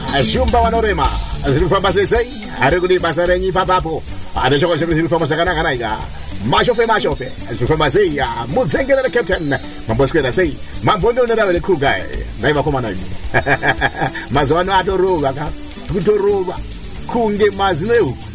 Shumba wanorema zirifamba sesei ari kudi basa renyi papapo anashoko zirifamba zvakanaka naika mashofe zirifamba sei mudzengerere captain mamboswera sei mambondonera vele crew guy naiva komana ivi mazuva ano atorova ka kutorova kunge mazino